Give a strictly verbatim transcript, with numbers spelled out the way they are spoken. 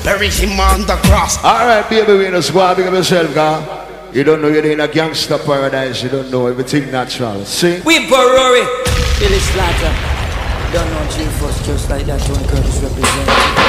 bury him on the cross. Alright, baby, we know squad, big up yourself, God. You don't know you're in a gangster paradise, you don't know everything natural. See? We Barori, Billy Slaughter. Don't know G-Force just like that, Tony Curtis represents.